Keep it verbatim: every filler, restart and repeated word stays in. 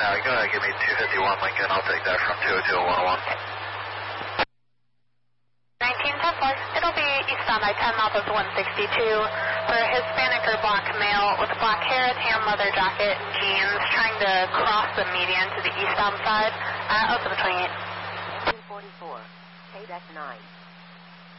Yeah, go ahead, give me two fifty-one Lincoln. I'll take that from two oh two to one oh one. nineteen ten four, it'll be eastbound I ten off of one sixty-two for a Hispanic or black male with black hair, tan leather jacket, jeans, trying to cross the median to the eastbound side. Uh, open the twenty-eight. nineteen forty-four, K deck nine.